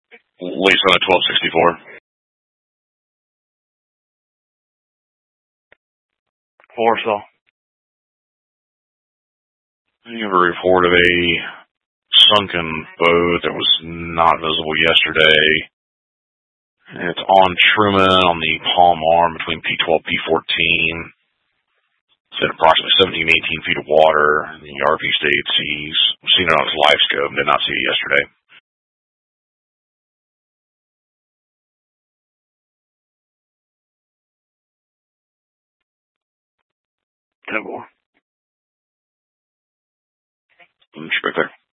Lisa on a 1264. Warsaw. You have a report of a sunken boat that was not visible yesterday. It's on Truman on the Palm Arm between P12 and P14. It's at approximately 17, 18 feet of water. The RV states he's seen it on his live scope and did not see it yesterday. No more. Right there.